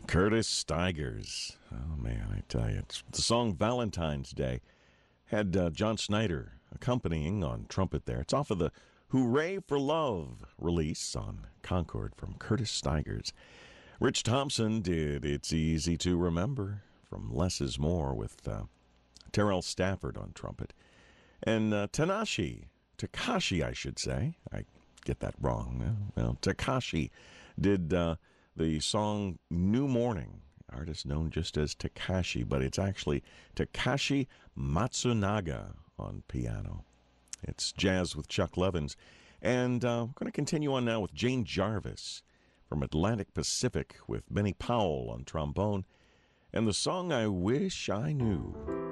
Curtis Stigers. Oh, man, I tell you. It's the song Valentine's Day had John Snyder accompanying on trumpet there. It's off of the Hooray for Love release on Concord from Curtis Stigers. Rich Thompson did It's Easy to Remember from Less is More with Terrell Stafford on trumpet. And Takashi, I should say. I get that wrong. Well, Takashi did the song New Morning, artist known just as Takashi, but it's actually Takashi Matsunaga on piano. It's jazz with Chuck Levins. And we're going to continue on now with Jane Jarvis from Atlantic Pacific with Benny Powell on trombone and the song I Wish I Knew.